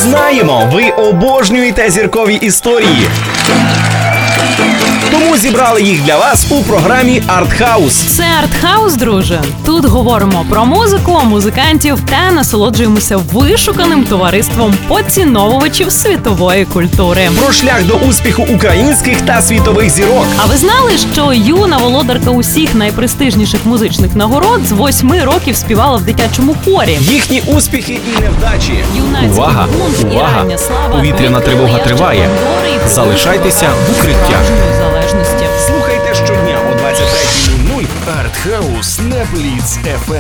Знаємо, ви обожнюєте зіркові історії. Тому зібрали їх для вас у програмі «Артхаус». Це «Артхаус», друже. Тут говоримо про музику, музикантів та насолоджуємося вишуканим товариством поціновувачів світової культури. Про шлях до успіху українських та світових зірок. А ви знали, що юна володарка усіх найпрестижніших музичних нагород з 8 років співала в дитячому хорі? Їхні успіхи і невдачі. Юнацький Увага! бунт і Увага! рання слава Повітряна тривога триває. Залишайтеся в укриттях. Залежності. Слухайте щодня о 23:00. Артхаус на Бліц FM.